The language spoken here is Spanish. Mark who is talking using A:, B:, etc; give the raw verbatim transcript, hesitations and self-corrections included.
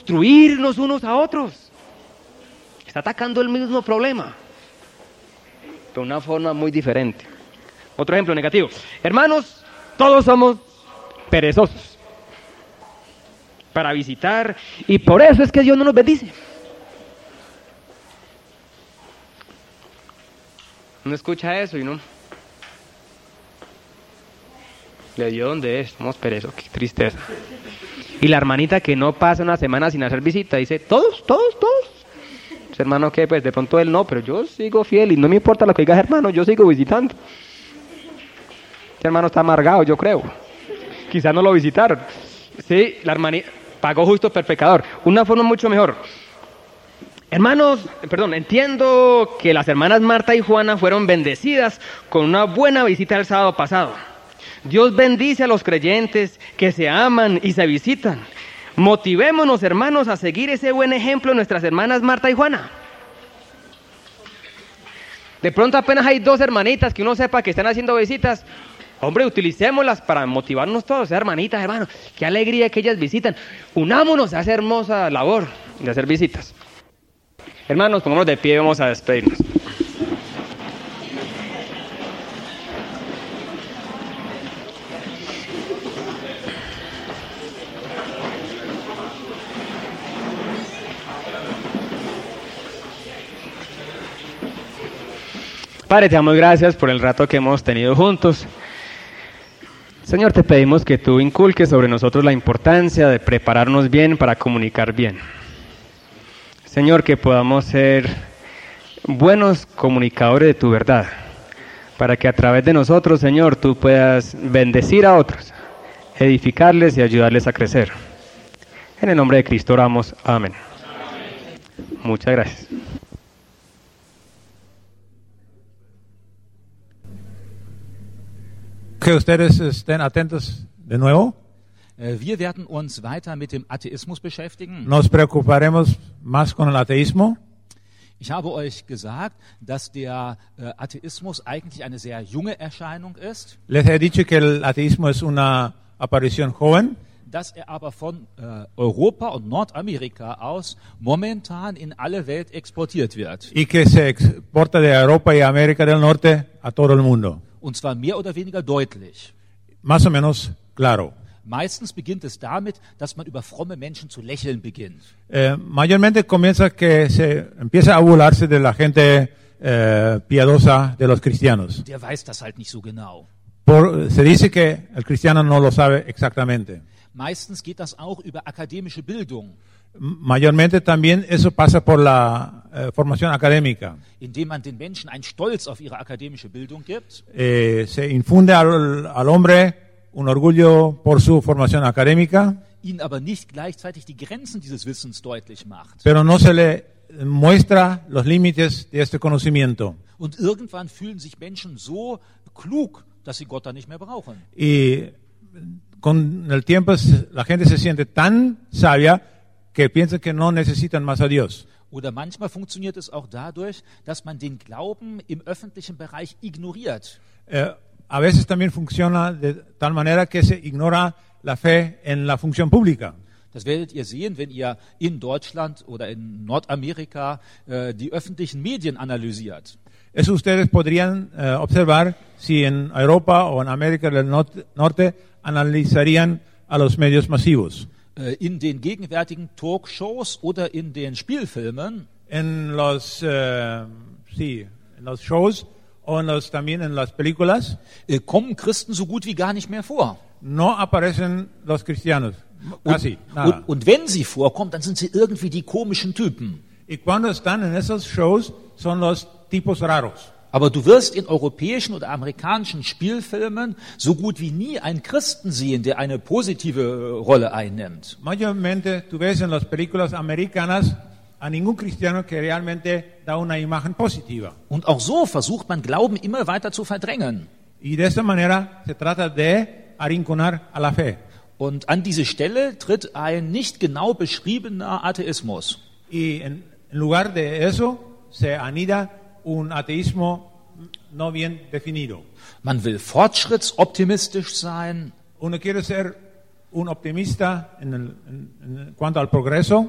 A: destruirnos unos a otros. Está atacando el mismo problema, de una forma muy diferente. Otro ejemplo negativo. Hermanos, todos somos perezosos para visitar, y por eso es que Dios no nos bendice. Uno escucha eso y no le dio donde es, somos perezosos, qué tristeza. Y la hermanita que no pasa una semana sin hacer visita dice, todos, todos, todos. Ese hermano que pues de pronto él no, pero yo sigo fiel y no me importa lo que digas, hermano, yo sigo visitando. Ese hermano está amargado, yo creo. Quizás no lo visitaron. Sí, la hermanita pagó justo por pecador. Una forma mucho mejor. Hermanos, perdón, entiendo que las hermanas Marta y Juana fueron bendecidas con una buena visita el sábado pasado. Dios bendice a los creyentes que se aman y se visitan. Motivémonos, hermanos, a seguir ese buen ejemplo de nuestras hermanas Marta y Juana. De pronto apenas hay dos hermanitas que uno sepa que están haciendo visitas. Hombre, utilicémoslas para motivarnos todos, hermanitas, hermanos. Qué alegría que ellas visitan. Unámonos a esa hermosa labor de hacer visitas. Hermanos, pongámonos de pie y vamos a despedirnos. Padre, te damos gracias por el rato que hemos tenido juntos. Señor, te pedimos que tú inculques sobre nosotros la importancia de prepararnos bien para comunicar bien. Señor, que podamos ser buenos comunicadores de tu verdad, para que a través de nosotros, Señor, tú puedas bendecir a otros, edificarles y ayudarles a crecer. En el nombre de Cristo oramos. Amén. Amén. Muchas gracias.
B: Que ustedes estén atentos de nuevo.
C: Wir werden uns weiter mit dem Atheismus beschäftigen.
B: Nos preocuparemos más con el ateísmo.
C: Ich habe euch gesagt, dass der äh, Atheismus eigentlich eine sehr junge Erscheinung ist.
B: Les he dicho que el ateísmo es una aparición joven.
C: Dass er aber von äh, Europa und Nordamerika aus momentan in alle Welt exportiert wird.
B: Y que se exporta de Europa y América del Norte a todo el mundo.
C: Und zwar mehr oder weniger deutlich.
B: Más o menos claro.
C: Meistens beginnt es damit, dass man über fromme Menschen zu lächeln beginnt.
B: Eh, mayormente comienza que se empieza a burlarse de la gente eh, piadosa de los cristianos.
C: Der weiß das halt nicht so genau.
B: Por, se dice que el cristiano no lo sabe exactamente.
C: Meistens geht das auch über akademische Bildung.
B: Mayormente también eso pasa por la eh, formación académica.
C: Indem man den Menschen einen Stolz auf ihre akademische Bildung gibt.
B: Eh, se infunde al, al hombre un orgullo por su formación académica.
C: Ihnen aber nicht gleichzeitig die Grenzen dieses Wissens deutlich macht.
B: Pero no se le muestra los límites de este conocimiento.
C: Und irgendwann fühlen sich Menschen so klug, dass sie Gott dann nicht mehr brauchen.
B: Y con el tiempo la gente se siente tan sabia que piensa que no necesitan más a Dios.
C: Oder manchmal funktioniert es auch dadurch, dass man den Glauben im öffentlichen Bereich ignoriert.
B: Eh, a veces también funciona de tal manera que se ignora la fe en la función pública.
C: Das werdet ihr sehen, wenn ihr in Deutschland oder in Nordamerika äh, die öffentlichen Medien analysiert.
B: Eso ustedes podrían eh, observar si en Europa o en América del Norte, norte analizarían a los medios masivos.
C: In den gegenwärtigen Talkshows oder in den Spielfilmen.
B: En los, eh, sí, en los shows o en los, también en las películas.
C: Kommen Christen so gut wie gar nicht mehr vor.
B: No aparecen los cristianos. Casi,
C: und,
B: nada.
C: Und, und wenn sie vorkommen, dann sind sie irgendwie die komischen Typen.
B: Y cuando están en esos shows son los tipos raros.
C: Aber du wirst in europäischen oder amerikanischen Spielfilmen so gut wie nie einen Christen sehen, der eine positive Rolle einnimmt.
B: Mayormente tú ves en las películas americanas a ningún cristiano que realmente da una imagen positiva.
C: Und auch so versucht man Glauben immer weiter zu verdrängen.
B: Y de esta manera se trata de arrinconar a la fe.
C: Und an diese Stelle tritt ein nicht genau beschriebener Atheismus.
B: Y en, en lugar de eso se anida un ateísmo no bien definido.
C: Man will fortschrittsoptimistisch sein.
B: Uno quiere ser un optimista en, el, en, en cuanto al progreso.